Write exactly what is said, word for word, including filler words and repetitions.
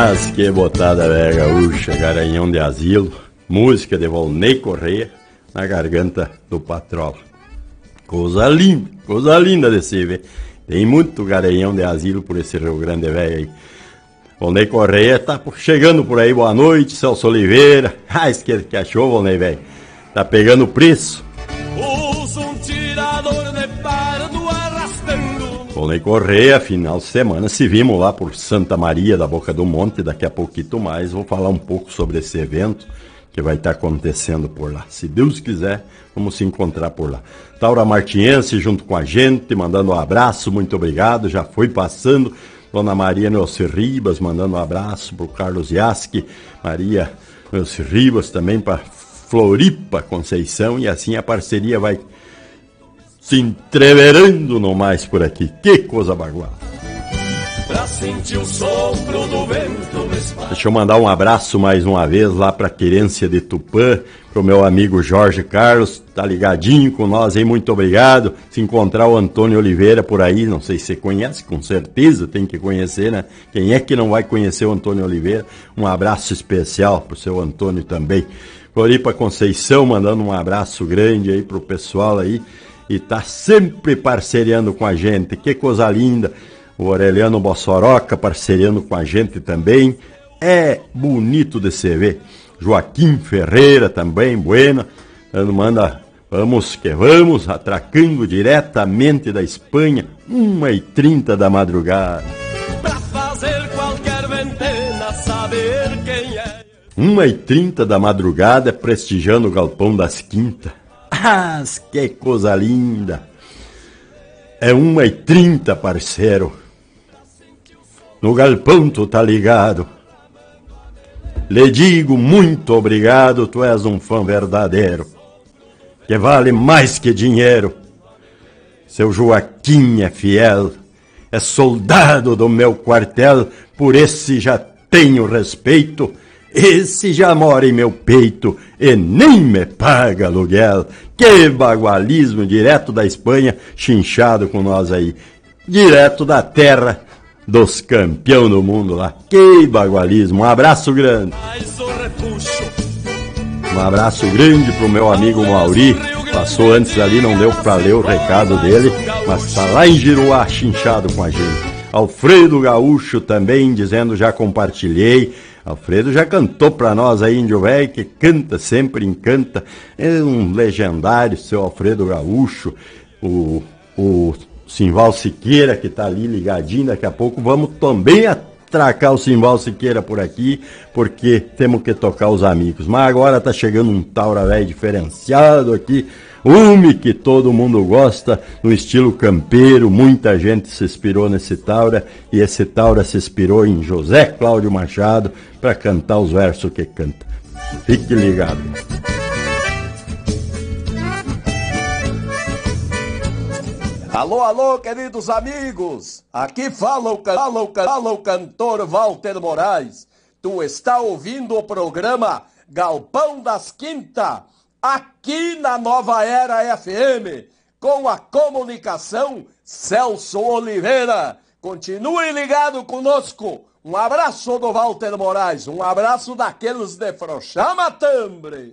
Mas que botada velha gaúcha, Garanhão de Asilo, música de Volney Correia na garganta do Patrola. Coisa linda, coisa linda de se ver. Tem muito Garanhão de Asilo por esse Rio Grande velho aí. Volney Correia tá chegando por aí, boa noite, Celso Oliveira. Ah, esquece que achou, Volney velho. Tá pegando preço. Usa um tirador de pardo arrastando. Volney Correia, final de semana, se vimos lá por Santa Maria da Boca do Monte, daqui a pouquinho mais vou falar um pouco sobre esse evento que vai estar acontecendo por lá. Se Deus quiser, vamos se encontrar por lá. Taura Martiense junto com a gente, mandando um abraço, muito obrigado, já foi passando. Dona Maria Nelce Ribas, mandando um abraço para o Carlos Yasky, Maria Nelce Ribas também para Floripa, Conceição, e assim a parceria vai se entreverando no mais por aqui. Que coisa baguala! Pra sentir o sopro do vento me espalha. Deixa eu mandar um abraço mais uma vez lá para a Querência de Tupã, pro meu amigo Jorge Carlos, tá ligadinho com nós aí, muito obrigado. Se encontrar o Antônio Oliveira por aí, não sei se você conhece, com certeza tem que conhecer, né? Quem é que não vai conhecer o Antônio Oliveira? Um abraço especial pro seu Antônio também. Floripa Conceição, mandando um abraço grande aí pro pessoal aí, e tá sempre parceriando com a gente, que coisa linda. O Aureliano Bossoroca parceriando com a gente também, é bonito de se ver. Joaquim Ferreira também, buena, manda, vamos que vamos, atracando diretamente da Espanha, uma e trinta da madrugada. Pra fazer qualquer ventena, saber quem é. uma e trinta da madrugada, prestigiando o Galpão das Quintas. Ah, que coisa linda! É uma e trinta, parceiro. No galpão tu tá ligado. Lhe digo muito obrigado, tu és um fã verdadeiro, que vale mais que dinheiro. Seu Joaquim é fiel, é soldado do meu quartel, por esse já tenho respeito. Esse já mora em meu peito e nem me paga aluguel. Que bagualismo, direto da Espanha, chinchado com nós aí. Direto da terra dos campeão do mundo lá. Que bagualismo, um abraço grande. Um abraço grande pro meu amigo Mauri. Passou antes ali, não deu pra ler o recado dele, mas tá lá em Giruá, chinchado com a gente. Alfredo Gaúcho também, dizendo já compartilhei. Alfredo já cantou pra nós aí, índio velho, que canta, sempre encanta. É um legendário, seu Alfredo Gaúcho. O, o Simval Siqueira, que tá ali ligadinho, daqui a pouco vamos também atracar o Simval Siqueira por aqui, porque temos que tocar os amigos. Mas agora tá chegando um Taura velho diferenciado aqui, Ume, que todo mundo gosta, no estilo campeiro, muita gente se inspirou nesse Taura, e esse Taura se inspirou em José Cláudio Machado para cantar os versos que canta. Fique ligado. Alô, alô, queridos amigos, aqui fala o, fala, o, fala o cantor Walter Moraes. Tu está ouvindo o programa Galpão das Quintas, aqui na Nova Era F M, com a comunicação Celso Oliveira. Continue ligado conosco. Um abraço do Walter Moraes, um abraço daqueles de frouxar matambre.